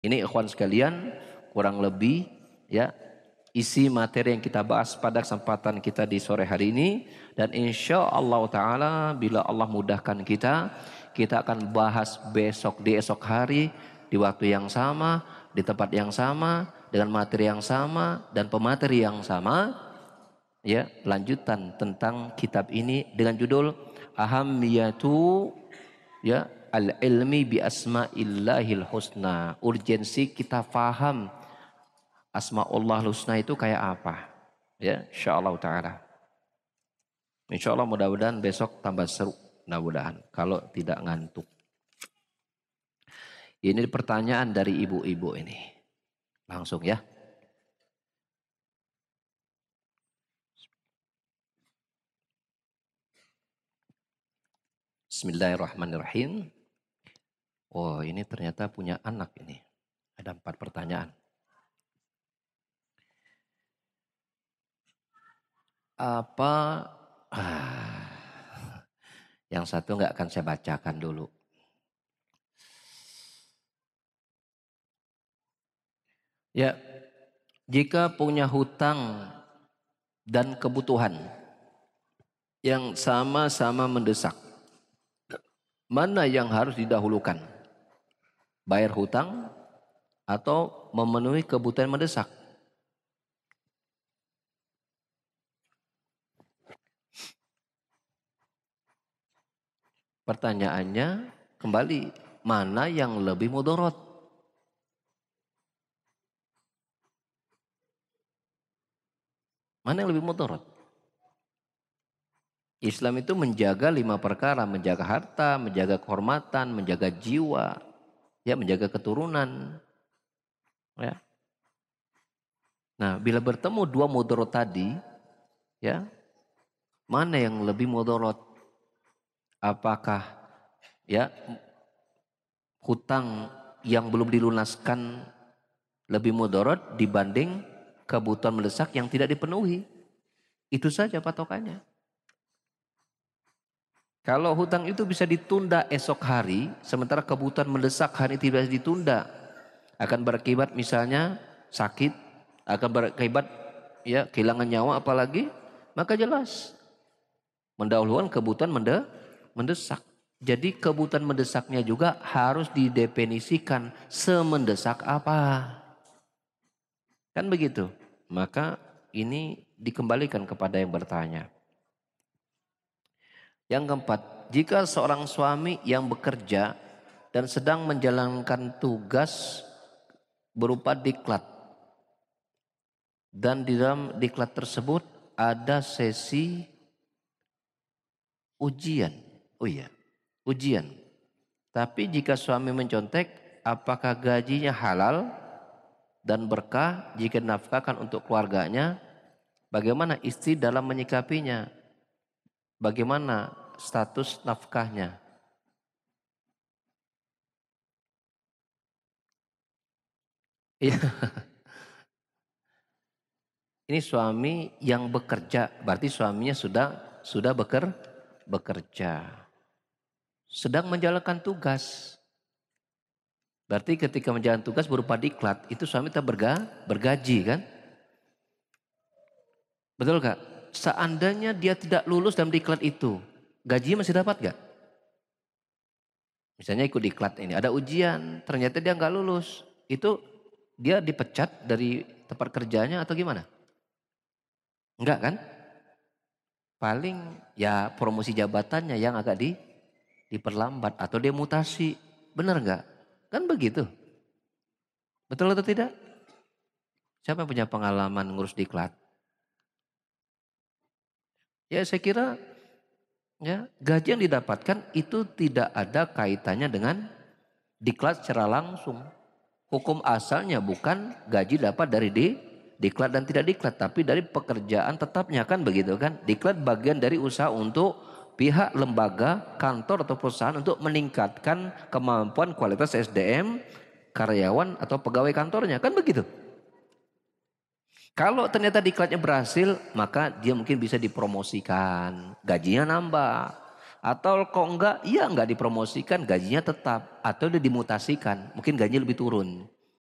Ini ikhwan sekalian kurang lebih ya isi materi yang kita bahas pada kesempatan kita di sore hari ini, dan insya Allah Ta'ala bila Allah mudahkan kita akan bahas besok di esok hari di waktu yang sama, di tempat yang sama, dengan materi yang sama dan pemateri yang sama, ya, lanjutan tentang kitab ini dengan judul Ahamiyatu, ya, al-ilmi bi asma'illahil husna. Urgensi kita faham asma'ullah husna itu kayak apa. Ya, insyaallah taala. Insyaallah mudah-mudahan besok tambah seru, mudah-mudahan kalau tidak ngantuk. Ini pertanyaan dari ibu-ibu ini. Langsung ya. Bismillahirrahmanirrahim. Oh, ini ternyata punya anak ini. Ada 4 pertanyaan. Apa yang satu nggak akan saya bacakan dulu. Ya, jika punya hutang dan kebutuhan yang sama-sama mendesak, mana yang harus didahulukan? Bayar hutang atau memenuhi kebutuhan mendesak? Pertanyaannya kembali, mana yang lebih mudarat? Mana yang lebih mudarat? Islam itu menjaga 5 perkara, menjaga harta, menjaga kehormatan, menjaga jiwa, ya, menjaga keturunan. Ya. Nah, bila bertemu 2 mudarat tadi, ya, mana yang lebih mudarat? Apakah, ya, hutang yang belum dilunaskan lebih mudarat dibanding kebutuhan mendesak yang tidak dipenuhi? Itu saja patokannya. Kalau hutang itu bisa ditunda esok hari, sementara kebutuhan mendesak hari tidak ditunda, akan berakibat misalnya sakit, akan berakibat, ya, kehilangan nyawa apalagi, maka jelas mendahulukan kebutuhan mendesak. Jadi kebutuhan mendesaknya juga harus didefinisikan semendesak apa. Kan begitu. Maka ini dikembalikan kepada yang bertanya. Yang keempat, jika seorang suami yang bekerja dan sedang menjalankan tugas berupa diklat, dan di dalam diklat tersebut ada sesi ujian. Oh iya, ujian. Tapi jika suami mencontek, apakah gajinya halal dan berkah jika dinafkahkan untuk keluarganya? Bagaimana istri dalam menyikapinya? Bagaimana status nafkahnya? Iya. Ini suami yang bekerja, berarti suaminya sudah bekerja. Sedang menjalankan tugas. Berarti ketika menjalankan tugas berupa diklat, itu suami tak bergaji kan? Betul gak? Seandainya dia tidak lulus dalam diklat itu, gaji masih dapat gak? Misalnya ikut diklat ini, ada ujian, ternyata dia nggak lulus. Itu dia dipecat dari tempat kerjanya atau gimana? Enggak kan? Paling ya promosi jabatannya yang agak diperlambat atau dia mutasi. Benar nggak? Kan begitu. Betul atau tidak? Siapa yang punya pengalaman ngurus diklat? Ya saya kira, ya, gaji yang didapatkan itu tidak ada kaitannya dengan diklat secara langsung. Hukum asalnya bukan gaji dapat dari diklat dan tidak diklat, tapi dari pekerjaan tetapnya, kan begitu kan? Diklat bagian dari usaha untuk pihak lembaga, kantor atau perusahaan untuk meningkatkan kemampuan kualitas SDM, karyawan atau pegawai kantornya, kan begitu? Kalau ternyata diklatnya berhasil, maka dia mungkin bisa dipromosikan, gajinya nambah. Atau kok enggak, iya enggak dipromosikan, gajinya tetap. Atau dia dimutasikan, mungkin gajinya lebih turun.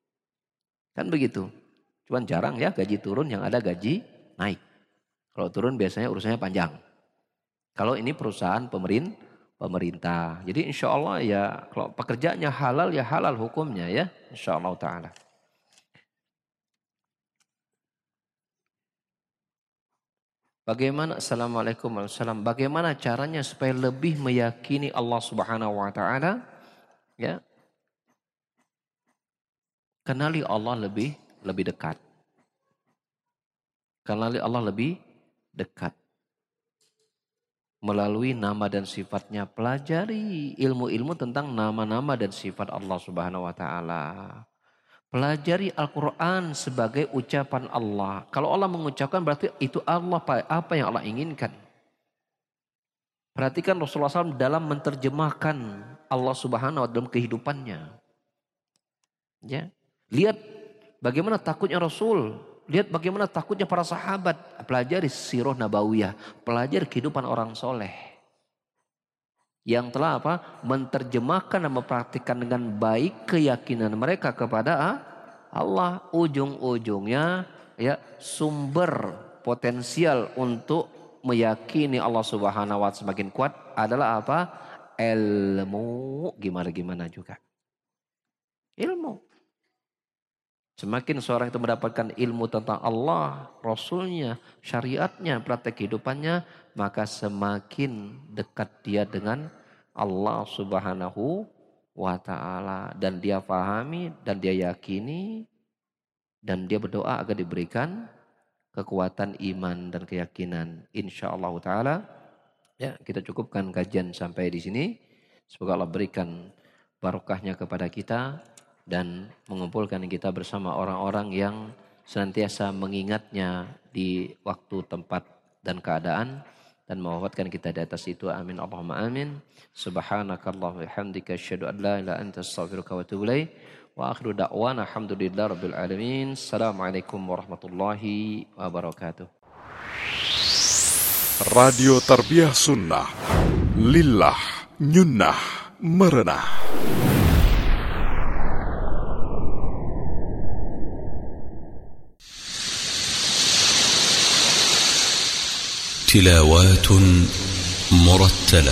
Kan begitu. Cuman jarang ya gaji turun, yang ada gaji naik. Kalau turun biasanya urusannya panjang. Kalau ini perusahaan pemerintah. Jadi insya Allah ya kalau pekerjaannya halal ya halal hukumnya ya. Insya Allah ta'ala. Assalamualaikum warahmatullahi wabarakatuh. Bagaimana caranya supaya lebih meyakini Allah Subhanahu wa taala? Ya. Kenali Allah lebih dekat. Kenali Allah lebih dekat. Melalui nama dan sifatnya, pelajari ilmu-ilmu tentang nama-nama dan sifat Allah Subhanahu wa taala. Pelajari Al-Quran sebagai ucapan Allah. Kalau Allah mengucapkan berarti itu Allah, apa yang Allah inginkan. Perhatikan Rasulullah SAW dalam menerjemahkan Allah Subhanahu wa taala dalam kehidupannya. Ya. Lihat bagaimana takutnya Rasul. Lihat bagaimana takutnya para sahabat. Pelajari sirah nabawiyah. Pelajari kehidupan orang soleh. Yang telah menerjemahkan dan mempraktikkan dengan baik keyakinan mereka kepada Allah. Ujung-ujungnya ya sumber potensial untuk meyakini Allah Subhanahu wa taala semakin kuat adalah apa? Ilmu. Gimana juga. Ilmu. Semakin seorang itu mendapatkan ilmu tentang Allah, Rasulnya, syariatnya, praktek kehidupannya, maka semakin dekat dia dengan Allah Subhanahu wa taala. Dan dia pahami, dan dia yakini, dan dia berdoa agar diberikan kekuatan iman dan keyakinan. InsyaAllah ta'ala. Ya, kita cukupkan kajian sampai di sini. Semoga Allah berikan barokahnya kepada kita. Dan mengumpulkan kita bersama orang-orang yang senantiasa mengingatnya di waktu, tempat, dan keadaan. Dan mewafatkan kita di atas itu. Amin. Allahumma amin. Subhanakallah wa bihamdika asyhadu an la ilaha illa anta astaghfiruka wa atubu ilaik. Wa akhiru da'wana alhamdulillah rabbil alamin. Assalamualaikum warahmatullahi wabarakatuh. Radio Tarbiyah Sunnah. Lillah nyunnah merenah. تلاوات مرتلة.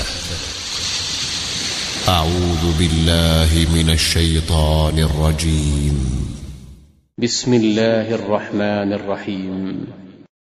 أعوذ بالله من الشيطان الرجيم. بسم الله الرحمن الرحيم.